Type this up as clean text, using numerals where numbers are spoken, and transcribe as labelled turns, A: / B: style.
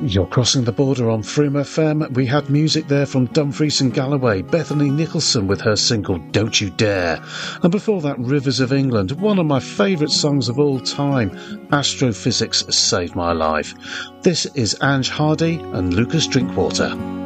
A: You're crossing the border on Freedom FM. We had music there from Dumfries and Galloway, Bethany Nicholson with her single Don't You Dare. And before that, Rivers of England, one of my favourite songs of all time, Astrophysics Saved My Life. This is Ange Hardy and Lucas Drinkwater.